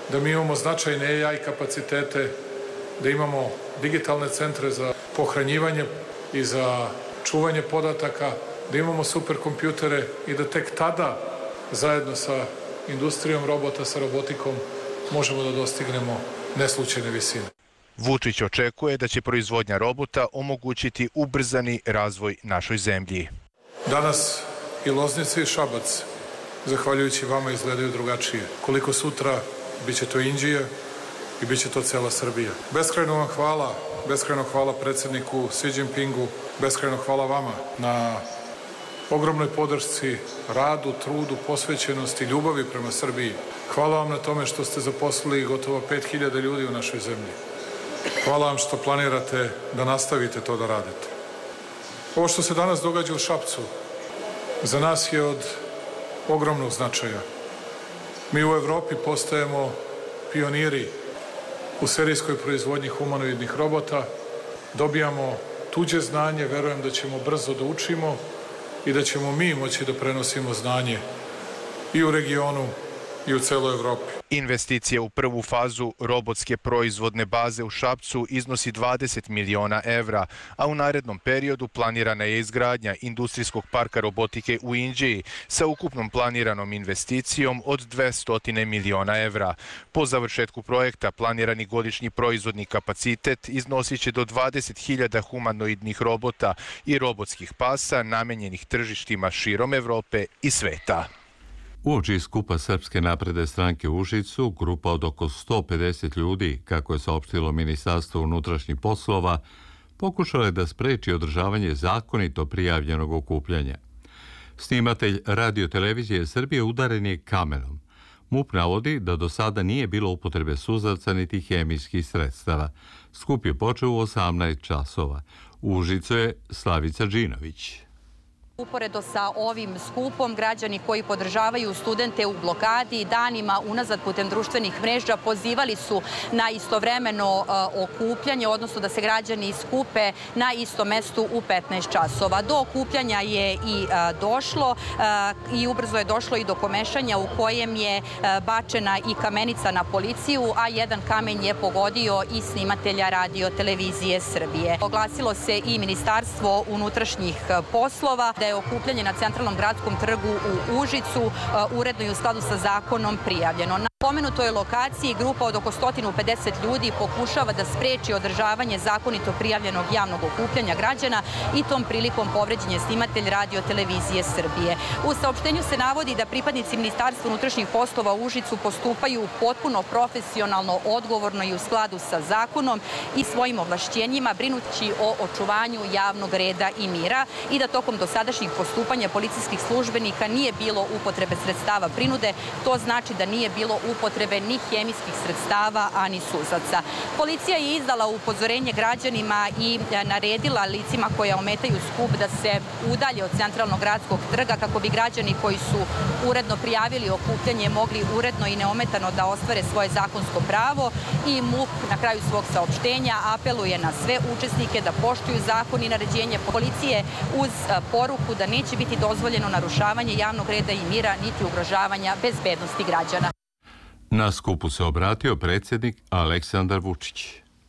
da mi imamo značajne AI kapacitete, da imamo digitalne centre za pohranjivanje i za čuvanje podataka, da imamo superkompjutere i da tek tada zajedno sa industrijom robota, sa robotikom, možemo da dostignemo neslučajne visine. Vučić očekuje da će proizvodnja robota omogućiti ubrzani razvoj našoj zemlji. Danas i Loznica i Šabac, zahvaljujući vama, izgledaju drugačije. Koliko sutra, bit će to Inđija i bit će to cela Srbija. Beskrajno vam hvala, beskrajno hvala predsjedniku Xi Jinpingu, beskrajno hvala vama na ogromnoj podršci, radu, trudu, posvećenosti, ljubavi prema Srbiji. Hvala vam na tome što ste zaposlili gotovo 5000 ljudi u našoj zemlji. Hvala vam što planirate da nastavite to da radite. Ovo što se danas događa u Šapcu za nas je od ogromnog značaja. Mi u Evropi postajemo pioniri u serijskoj proizvodnji humanoidnih robota, dobijamo tuđe znanje, verujem da ćemo brzo da učimo i da ćemo mi moći da prenosimo znanje i u regionu i u celoj Evropi. Investicija u prvu fazu robotske proizvodne baze u Šapcu iznosi 20 miliona evra, a u narednom periodu planirana je izgradnja industrijskog parka robotike u Inđiji sa ukupnom planiranom investicijom od 200 miliona evra. Po završetku projekta planirani godišnji proizvodni kapacitet iznosit će do 20.000 humanoidnih robota i robotskih pasa namenjenih tržištima širom Evrope i sveta. Uoči skupa Srpske napredne stranke u Užicu, grupa od oko 150 ljudi, kako je saopštilo Ministarstvo unutrašnjih poslova, pokušala je da spreči održavanje zakonito prijavljenog okupljanja. Snimatelj Radio-televizije Srbije udaren je kamenom. MUP navodi da do sada nije bilo upotrebe suzavca niti hemijskih sredstava. Skup je počeo u 18 časova. U Užicu je Slavica Đinović. Uporedo sa ovim skupom, građani koji podržavaju studente u blokadi danima unazad putem društvenih mreža pozivali su na istovremeno okupljanje, odnosno da se građani skupe na istom mestu u 15 časova. Do okupljanja je i došlo i ubrzo je došlo i do komešanja u kojem je bačena i kamenica na policiju, a jedan kamen je pogodio i snimatelja Radio-televizije Srbije. Oglasilo se i Ministarstvo unutrašnjih poslova da je okupljanje na centralnom gradskom trgu u Užicu uredno i u skladu sa zakonom prijavljeno. Na pomenutoj lokaciji grupa od oko 150 ljudi pokušava da spreči održavanje zakonito prijavljenog javnog okupljanja građana i tom prilikom povređen je snimatelj Radio-televizije Srbije. U saopštenju se navodi da pripadnici Ministarstva unutrašnjih poslova u Užicu postupaju potpuno profesionalno, odgovorno i u skladu sa zakonom i svojim ovlašćenjima, brinući o očuvanju javnog reda i mira i da tokom dosadašnjih postupanja policijskih službenika nije bilo upotrebe sredstava prinude. To znači da nije bilo upotrebe ni hemijskih sredstava, a ni suzaca. Policija je izdala upozorenje građanima i naredila licima koja ometaju skup da se udalje od centralnog gradskog trga kako bi građani koji su uredno prijavili okupljanje mogli uredno i neometano da ostvare svoje zakonsko pravo i MUP na kraju svog saopštenja apeluje na sve učesnike da poštuju zakon i naređenje policije uz poruku da neće biti dozvoljeno narušavanje javnog reda i mira niti ugrožavanja bezbednosti građana. Na skupu se obratio predsjednik Aleksandar Vučić.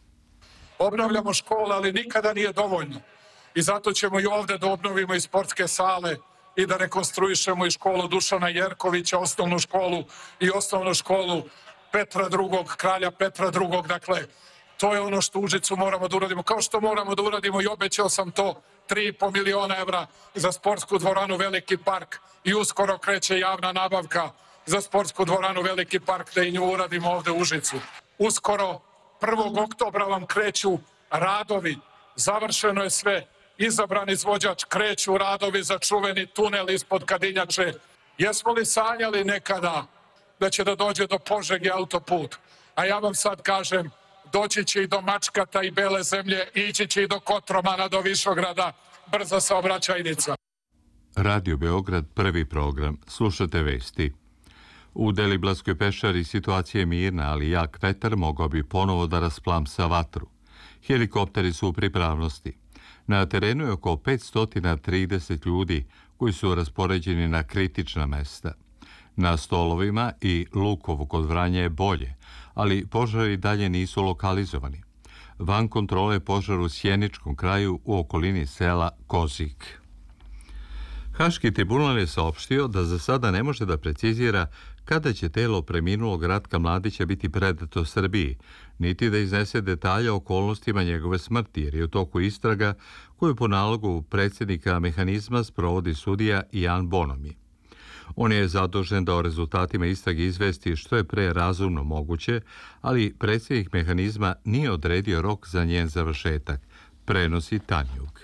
Obnavljamo škole, ali nikada nije dovoljno. I zato ćemo i ovde da obnovimo i sportske sale i da rekonstruišemo i školu Dušana Jerkovića, osnovnu školu i osnovnu školu Petra II, kralja Petra II. Dakle, to je ono što u Užicu moramo da uradimo. Kao što moramo da uradimo i obećao sam to 3,5 miliona evra za sportsku dvoranu Veliki park i uskoro kreće javna nabavka za sportsku dvoranu Veliki park da i nju uradimo ovde u Užicu. Uskoro 1. oktobra vam kreću radovi, završeno je sve, izabran izvođač, kreću radovi za čuveni tunel ispod Kadinjače. Jesmo li sanjali nekada da će da dođe do Požege autoput? A ja vam sad kažem, doći će i do Mačkata i Bele zemlje, ići će i do Kotromana, do Višograda, brza saobraćajnica. Radio Beograd, prvi program. Slušate vesti. U Deliblatskoj pešari situacija je mirna, ali jak vetar mogao bi ponovo da rasplamsa vatru. Helikopteri su u pripravnosti. Na terenu je oko 530 ljudi koji su raspoređeni na kritična mesta. Na Stolovima i Lukovu kod Vranja je bolje, ali požari dalje nisu lokalizovani. Van kontrole je požar u Sjeničkom kraju u okolini sela Kozik. Haški tribunal je saopštio da za sada ne može da precizira kada će telo preminulog Ratka Mladića biti predato Srbiji, niti da iznese detalje o okolnostima njegove smrti, jer je u toku istraga koju po nalogu predsjednika mehanizma sprovodi sudija Jan Bonomi. On je zadužen da o rezultatima istrage izvesti što je pre razumno moguće, ali predsjednik mehanizma nije odredio rok za njen završetak, prenosi Tanjug.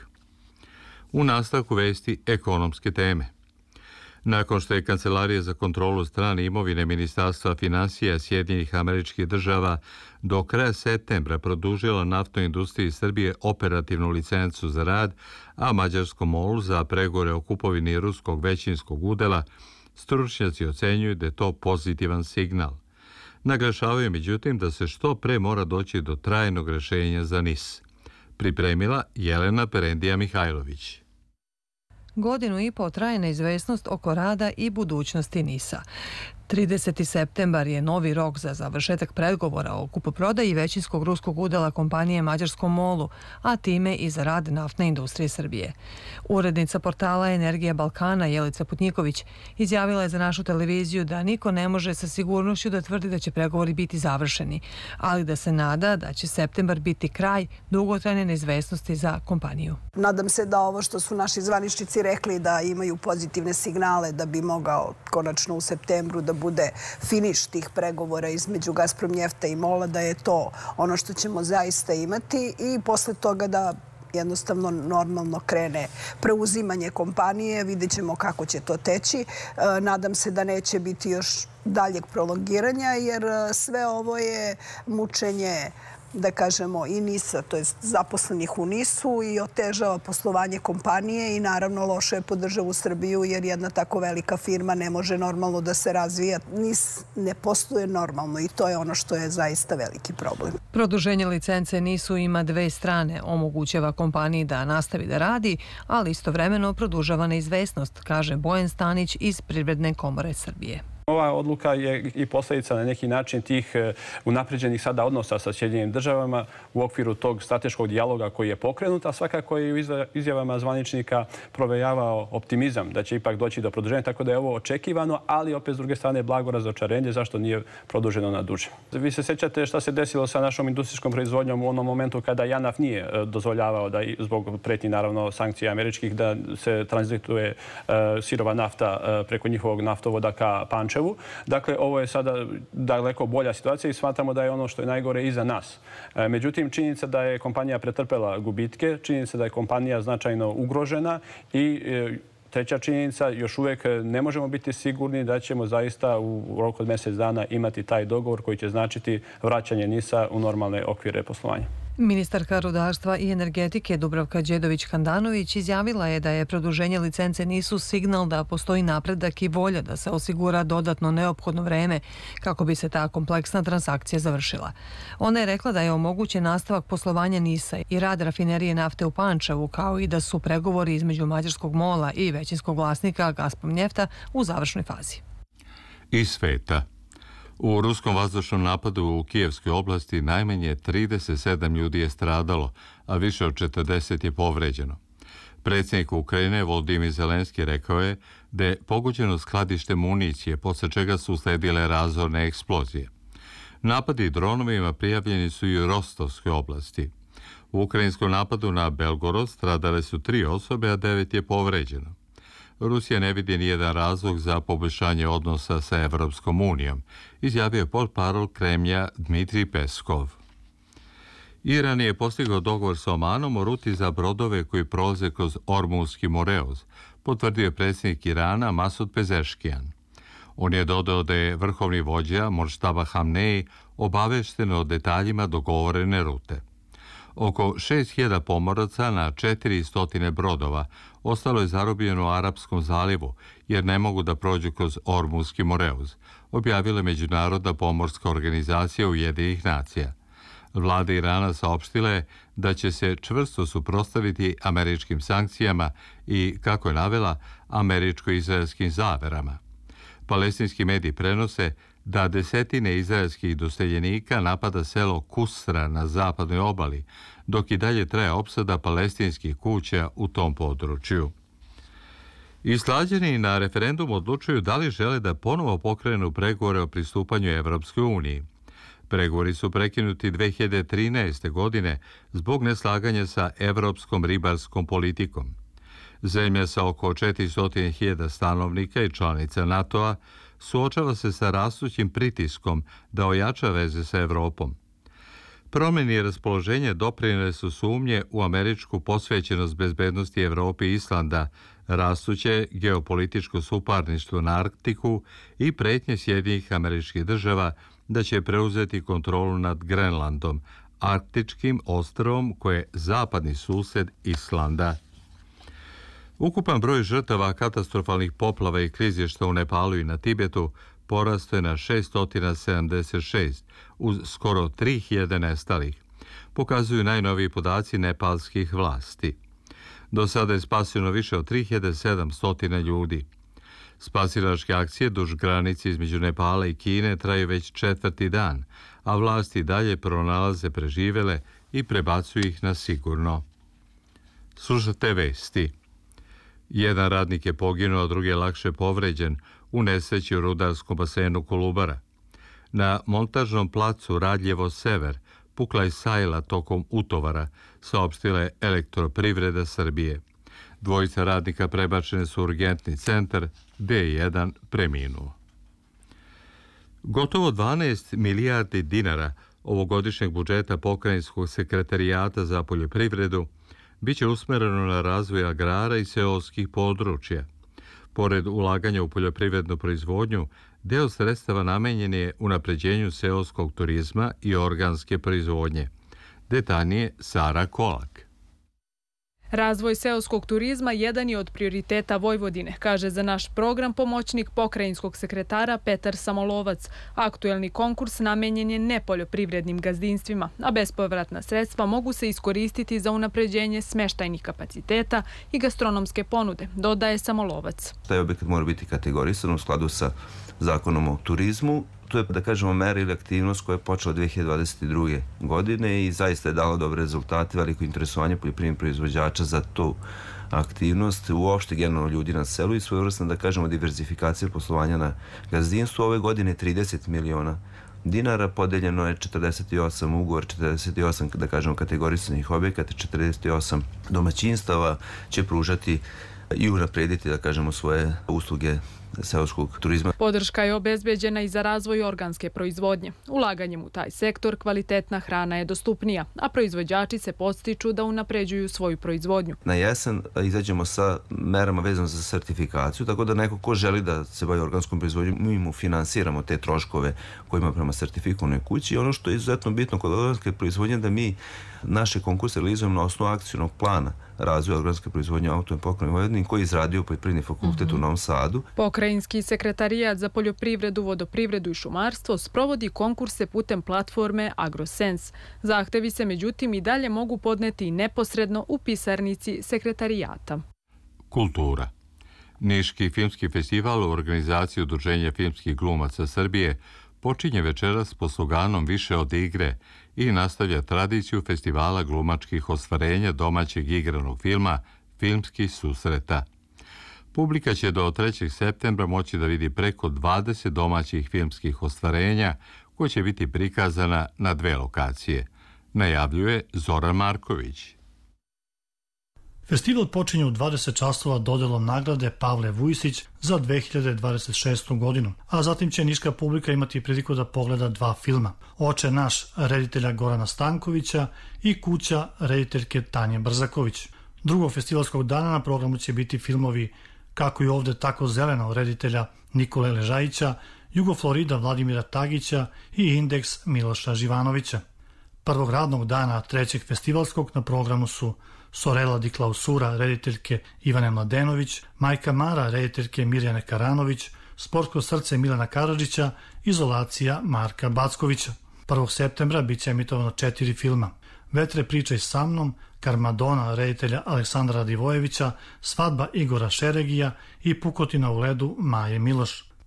U nastavku vesti ekonomske teme. Nakon što je Kancelarija za kontrolu strane imovine Ministarstva finansija Sjedinjenih Američkih Država do kraja septembra produžila naftnoj industriji Srbije operativnu licencu za rad, a Mađarskom MOL za pregovore o kupovini ruskog većinskog udela, stručnjaci ocenjuju da je to pozitivan signal. Naglašavaju međutim da se što pre mora doći do trajnog rješenja za NIS. Pripremila Jelena Perendija Mihajlović. Godinu i po traje neizvesnost oko rada i budućnosti NIS-a. 30. septembar je novi rok za završetak pregovora o kupoprodaji većinskog ruskog udela kompanije Mađarskom MOL-u, a time i za rad naftne industrije Srbije. Urednica portala Energija Balkana Jelica Putnjiković izjavila je za našu televiziju da niko ne može sa sigurnošću da tvrdi da će pregovori biti završeni, ali da se nada da će septembar biti kraj dugotrajne neizvesnosti za kompaniju. Nadam se da ovo što su naši zvaničnici rekli da imaju pozitivne signale da bi mogao konačno u septembru da bude finiš tih pregovora između Gazprom Njefta i MOL-a, da je to ono što ćemo zaista imati i posle toga da jednostavno normalno krene preuzimanje kompanije. Vidjet ćemo kako će to teći. Nadam se da neće biti još daljeg prolongiranja jer sve ovo je mučenje, da kažemo, i NIS-a, to je zaposlenih u NIS-u i otežava poslovanje kompanije i naravno loše je po državu Srbiju jer jedna tako velika firma ne može normalno da se razvija. NIS ne posluje normalno i to je ono što je zaista veliki problem. Produženje licence NIS-u ima dve strane. Omogućava kompaniji da nastavi da radi, ali istovremeno produžava neizvesnost, kaže Bojan Stanić iz Privredne komore Srbije. Ova odluka je i posljedica na neki način tih unapređenih sada odnosa sa Sjedinjenim državama u okviru tog strateškog dijaloga koji je pokrenut, a svakako je u izjavama zvaničnika provejavao optimizam da će ipak doći do produženja, tako da je ovo očekivano, ali opet s druge strane blago razočarenje zašto nije produženo na duže. Vi se sjećate šta se desilo sa našom industrijskom proizvodnjom u onom momentu kada JANAF nije dozvoljavao da zbog pretnji naravno sankcija američkih da se tranzituje sirova nafta preko njihovog naftovoda ka Pančevu. Dakle, ovo je sada daleko bolja situacija i smatramo da je ono što je najgore iza nas. Međutim, činjenica da je kompanija pretrpela gubitke, činjenica da je kompanija značajno ugrožena i treća činjenica, još uvijek ne možemo biti sigurni da ćemo zaista u roku od mjesec dana imati taj dogovor koji će značiti vraćanje NIS-a u normalne okvire poslovanja. Ministarka rudarstva i energetike Dubravka Đedović-Handanović izjavila je da je produženje licence NIS-u signal da postoji napredak i volja da se osigura dodatno neophodno vreme kako bi se ta kompleksna transakcija završila. Ona je rekla da je omogućen nastavak poslovanja NIS-a i rad rafinerije nafte u Pančevu, kao i da su pregovori između Mađarskog MOL-a i većinskog vlasnika Gazprom Njefta u završnoj fazi. Iz sveta. U ruskom vazdušnom napadu u Kijevskoj oblasti najmanje 37 ljudi je stradalo, a više od 40 je povređeno. Predsjednik Ukrajine Volodimir Zelenski rekao je da je pogođeno skladište municije, posle čega su usledile razorne eksplozije. Napadi dronovima prijavljeni su i u Rostovskoj oblasti. U ukrajinskom napadu na Belgorod stradale su 3 osobe, a 9 je povređeno. Rusija ne vidi nijedan razlog za poboljšanje odnosa sa Evropskom unijom, izjavio je portparol Kremlja Dmitrij Peskov. Iran je postigao dogovor sa Omanom o ruti za brodove koji prolaze kroz Ormuzski Moreoz, potvrdio je predsjednik Irana Masud Pezeškijan. On je dodao da je vrhovni vođa Moštaba Hamneji obavešten o detaljima dogovorene rute. Oko 6.000 pomoraca na 400 brodova ostalo je zarobljeno u Arapskom zalivu jer ne mogu da prođu kroz Ormuzski Moreoz, objavila Međunarodna pomorska organizacija Ujedinjenih nacija. Vlada Irana saopštila je da će se čvrsto suprotstaviti američkim sankcijama i, kako je navela, američko-izraelskim zaverama. Palestinski mediji prenose da desetine izraelskih doseljenika napada selo Kusra na zapadnoj obali, dok i dalje traje opsada palestinskih kuća u tom području. Islađeni na referendumu odlučuju da li žele da ponovo pokrenu pregovore o pristupanju Evropskoj uniji. Pregovori su prekinuti 2013. godine zbog neslaganja sa evropskom ribarskom politikom. Zemlja sa oko 400.000 stanovnika i članica NATO-a suočava se sa rastućim pritiskom da ojača veze sa Evropom. Promjeni raspoloženja doprinijele su sumnje u američku posvećenost bezbednosti Evrope i Islanda, rastuće geopolitičko suparništvo na Arktiku i pretnje Sjedinjenih Američkih Država da će preuzeti kontrolu nad Grenlandom, arktičkim ostrvom koje je zapadni sused Islanda. Ukupan broj žrtava katastrofalnih poplava i klizišta u Nepalu i na Tibetu porastao je na 676, uz skoro 3000 nestalih, pokazuju najnoviji podaci nepalskih vlasti. Do sada je spašeno više od 3700 ljudi. Spasilačke akcije duž granice između Nepala i Kine traju već 4. dan, a vlasti dalje pronalaze preživele i prebacuju ih na sigurno. Slušate vesti. Jedan radnik je poginuo, a drugi je lakše povređen u nesreći u rudarskom basenu Kolubara. Na montažnom placu Radljevo Sever pukla je sajla tokom utovara, saopštila je Elektroprivreda Srbije. Dvojica radnika prebačene su u urgentni centar, gde je jedan preminuo. Gotovo 12 milijardi dinara ovogodišnjeg budžeta Pokrajinskog sekretarijata za poljoprivredu biće usmereno na razvoj agrara i seoskih područja. Pored ulaganja u poljoprivrednu proizvodnju, deo sredstava namenjen je unapređenju seoskog turizma i organske proizvodnje. Detaljnije Sara Kolak. Razvoj seoskog turizma jedan je od prioriteta Vojvodine, kaže za naš program pomoćnik pokrajinskog sekretara Petar Samolovac. Aktuelni konkurs namenjen je nepoljoprivrednim gazdinstvima, a bespovratna sredstva mogu se iskoristiti za unapređenje smeštajnih kapaciteta i gastronomske ponude, dodaje Samolovac. Taj objekat mora biti kategorisan u skladu sa zakonom o turizmu. To je, da kažemo, mera ili aktivnost koja je počela 2022. godine i zaista je dala dobre rezultate, veliko interesovanje poljoprivrednih proizvođača za tu aktivnost, uopšte generalno ljudi na selu i svojevrsna, da kažemo, diverzifikacija poslovanja na gazdinstvu. Ove godine 30 miliona dinara, podeljeno je 48 ugovor, 48, da kažemo, kategorisanih objekata, 48 domaćinstava će pružati i unaprediti, da kažemo, svoje usluge seoskog turizma. Podrška je obezbeđena i za razvoj organske proizvodnje. Ulaganjem u taj sektor kvalitetna hrana je dostupnija, a proizvođači se podstiču da unapređuju svoju proizvodnju. Na jesen izađemo sa merama vezano za sertifikaciju, tako da neko ko želi da se bavi organskom proizvodnjom, mi mu finansiramo te troškove koje ima prema sertifikovanoj kući. I ono što je izuzetno bitno kod organske proizvodnje da mi naše konkurse realizujemo na osnovu akcionog plana razvoja organske proizvodnje autonomne pokrajine Vojvodine koji je izradio Poljoprivredni fakultet u Novom Sadu. Pokrajinski sekretarijat za poljoprivredu, vodoprivredu i šumarstvo sprovodi konkurse putem platforme AgroSense. Zahtevi se međutim i dalje mogu podneti neposredno u pisarnici sekretarijata. Kultura. Niški filmski festival u organizaciji Udruženja filmskih glumaca Srbije počinje večeras po sloganom Više od igre i nastavlja tradiciju festivala glumačkih ostvarenja domaćeg igranog filma Filmskih susreta. Publika će do 3. septembra moći da vidi preko 20 domaćih filmskih ostvarenja koje će biti prikazana na 2 lokacije, najavljuje Zoran Marković. Festival počinje u 20 časova dodelom nagrade Pavle Vujsić za 2026. godinu, a zatim će niška publika imati priliku da pogleda 2 filma. Oče naš reditelja Gorana Stankovića i Kuća rediteljke Tanje Brzaković. Drugog festivalskog dana na programu će biti filmovi Kako i ovde tako zeleno reditelja Nikole Ležajića, Jugoflorida Vladimira Tagića i Indeks Miloša Živanovića. Prvog radnog dana trećeg festivalskog na programu su Sorella di Klausura rediteljke Ivane Mladenović, Majka Mara rediteljke Mirjane Karanović, Sportsko srce Milana Karadžića, Izolacija Marka Backovića. 1. septembra bit će emitovano 4 filma. Vetre pričaj sa mnom, Karmadona reditelja Aleksandra Radivojevića, Svadba Igora Šeregija i Pukotina u ledu Maje Miloš.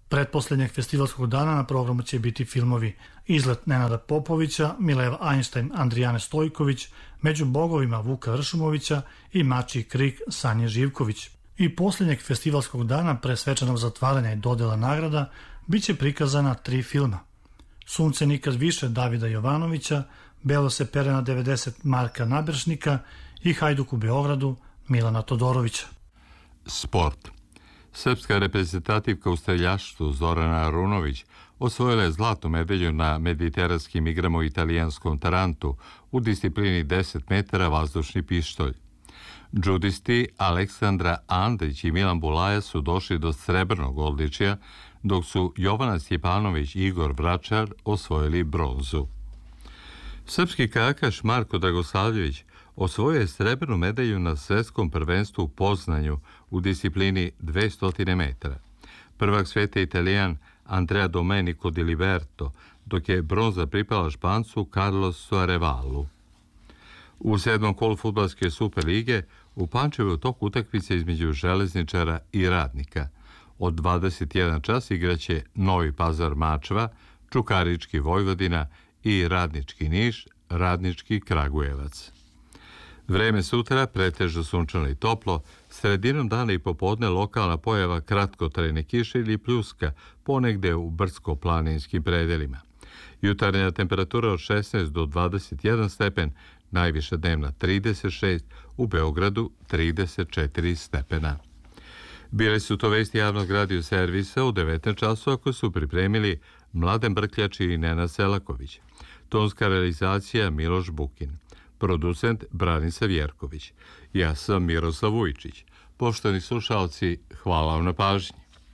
Pretposlednjeg festivalskog dana na programu će biti filmovi Izlet Nenada Popovića, Mileva Einstein, Andrijane Stojković, Među bogovima Vuka Ršumovića i Mačji krik Sanje Živković. I posljednjeg festivalskog dana pre svečanog zatvaranja i dodela nagrada biće prikazana 3 filma. Sunce nikad više Davida Jovanovića, Belo se pere na 90 Marka Naberšnika i Hajduk u Beogradu Milana Todorovića. Sport. Srpska reprezentativka u streljaštvu Zorana Arunović osvojila je zlatnu medalju na mediteranskim igrama u italijanskom Tarantu u disciplini 10 metara vazdušni pištolj. Džudisti Aleksandra Andrić i Milan Bulaja su došli do srebrnog odličja, dok su Jovana Stjepanović i Igor Vračar osvojili bronzu. Srpski kajakaš Marko Dragosavljević osvojio je srebrnu medalju na svetskom prvenstvu u Poznanju u disciplini 200 metara. Prvak sveta Italijan Andrea Domenico Di Liberto, dok je bronza pripala Špancu Carlosu Arevalu. U 7. kolu fudbalske Super lige u Pančevu je tok utakmice između Železničara i Radnika. Od 21 čas igraće Novi Pazar Mačva, Čukarički Vojvodina i Radnički Niš, Radnički Kragujevac. Vreme sutra pretežno sunčano i toplo, sredinom dana i popodne lokalna pojava kratkotrajne kiše ili pljuska, ponegde u brdsko-planinskim predelima. Jutarnja temperatura od 16 do 21 stepen, najviša dnevna 36, u Beogradu 34 stepena. Bile su to vesti javnog radio servisa u 19 časova koje su pripremili Mladen Brkljač i Nenad Selaković. Tonska realizacija Miloš Bukin. Producent Branislav Vjerković. Ja sam Miroslav Vujčić. Poštovani slušalci, hvala vam na pažnji.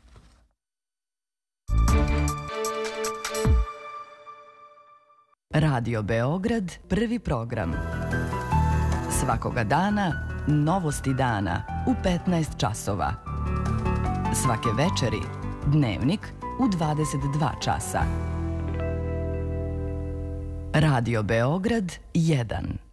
Radio Beograd, prvi program. Svakoga dana, novosti dana u 15 časova. Svake večeri, dnevnik u 22 časa. Radio Beograd 1.